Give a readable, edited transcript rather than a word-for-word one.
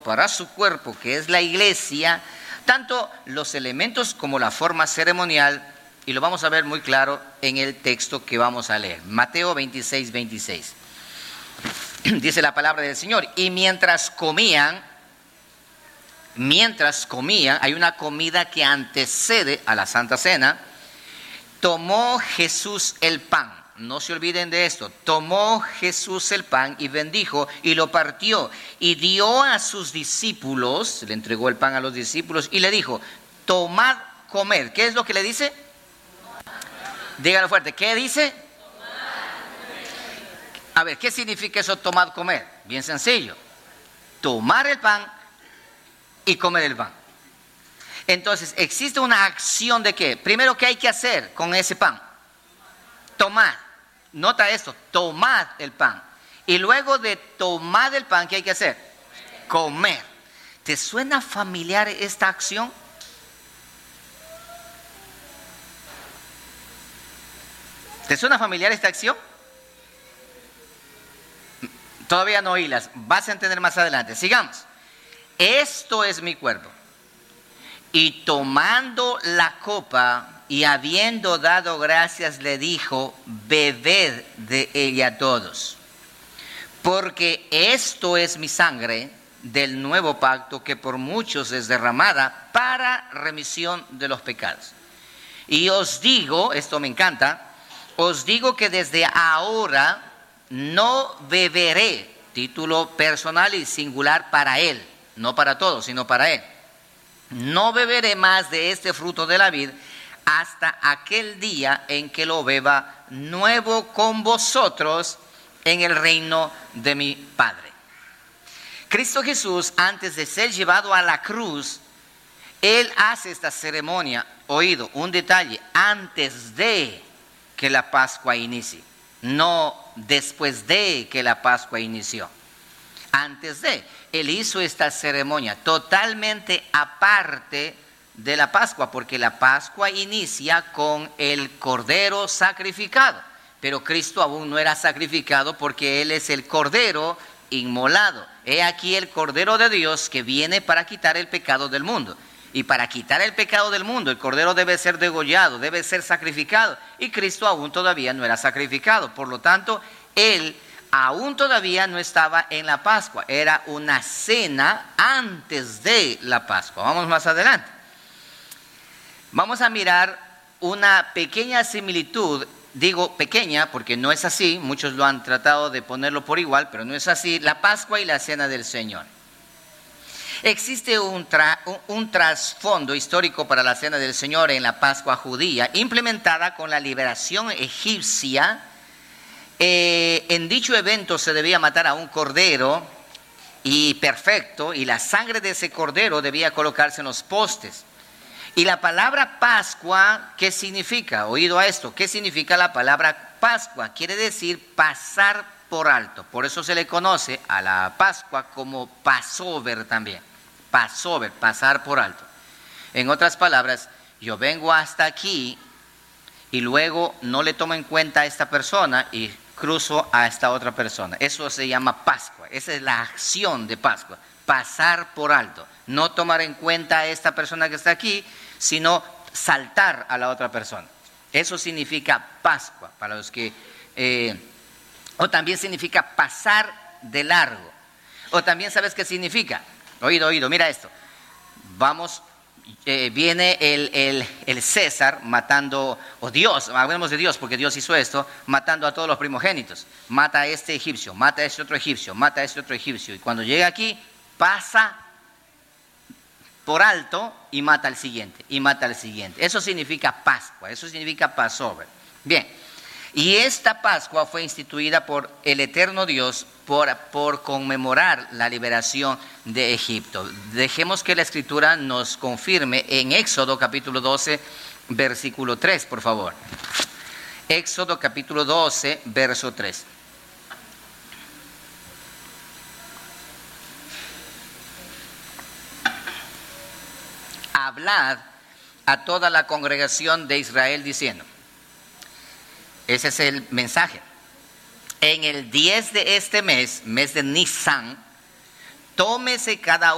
para su cuerpo, que es la iglesia, tanto los elementos como la forma ceremonial, y lo vamos a ver muy claro en el texto que vamos a leer. Mateo 26, 26. Dice la palabra del Señor, y mientras comían, hay una comida que antecede a la Santa Cena, tomó Jesús el pan. No se olviden de esto. Tomó Jesús el pan y bendijo y lo partió y dio a sus discípulos, le entregó el pan a los discípulos y le dijo, tomad, comed. ¿Qué es lo que le dice? Dígalo fuerte. ¿Qué dice? A ver, ¿qué significa eso, tomad, comer? Bien sencillo. Tomar el pan y comer el pan. Entonces, existe una acción de qué. Primero, ¿qué hay que hacer con ese pan? Tomar. Nota esto, tomad el pan. Y luego de tomar el pan, ¿qué hay que hacer? Comer. ¿Te suena familiar esta acción? ¿Te suena familiar esta acción? Todavía no oílas, vas a entender más adelante. Sigamos. Esto es mi cuerpo. Y tomando la copa y habiendo dado gracias, le dijo, bebed de ella todos. Porque esto es mi sangre del nuevo pacto que por muchos es derramada para remisión de los pecados. Y os digo, esto me encanta, os digo que desde ahora no beberé, título personal y singular para él, no para todos, sino para él. No beberé más de este fruto de la vid hasta aquel día en que lo beba nuevo con vosotros en el reino de mi Padre. Cristo Jesús, antes de ser llevado a la cruz, Él hace esta ceremonia, oído, un detalle, antes de que la Pascua inicie, no después de que la Pascua inició. Antes de, Él hizo esta ceremonia totalmente aparte de la Pascua, porque la Pascua inicia con el Cordero sacrificado, pero Cristo aún no era sacrificado porque Él es el Cordero inmolado. He aquí el Cordero de Dios que viene para quitar el pecado del mundo. Y para quitar el pecado del mundo, el Cordero debe ser degollado, debe ser sacrificado. Y Cristo aún todavía no era sacrificado. Por lo tanto, Él aún todavía no estaba en la Pascua. Era una cena antes de la Pascua. Vamos más adelante. Vamos a mirar una pequeña similitud. Digo pequeña porque no es así. Muchos lo han tratado de ponerlo por igual, pero no es así. La Pascua y la Cena del Señor. Existe un trasfondo histórico para la Cena del Señor en la Pascua judía, implementada con la liberación egipcia. En dicho evento se debía matar a un cordero y perfecto, y la sangre de ese cordero debía colocarse en los postes. Y la palabra Pascua, ¿qué significa? Oído a esto, ¿qué significa la palabra Pascua? Quiere decir pasar por alto. Por eso se le conoce a la Pascua como Passover también. Passover, pasar por alto. En otras palabras, yo vengo hasta aquí y luego no le tomo en cuenta a esta persona y cruzo a esta otra persona. Eso se llama Pascua. Esa es la acción de Pascua. Pasar por alto. No tomar en cuenta a esta persona que está aquí, sino saltar a la otra persona. Eso significa Pascua, para los que... o también significa pasar de largo. O también, ¿sabes qué significa? Oído, mira esto. Vamos, viene el César matando, o Dios, hablemos de Dios porque Dios hizo esto, matando a todos los primogénitos. Mata a este egipcio, mata a este otro egipcio, mata a este otro egipcio. Y cuando llega aquí, pasa por alto y mata al siguiente, y mata al siguiente. Eso significa Pascua, eso significa Passover. Bien. Y esta Pascua fue instituida por el eterno Dios por conmemorar la liberación de Egipto. Dejemos que la Escritura nos confirme en Éxodo capítulo 12, versículo 3, por favor. Éxodo capítulo 12, verso 3. Hablad a toda la congregación de Israel diciendo. Ese es el mensaje. En el 10 de este mes, mes de Nisan, tómese cada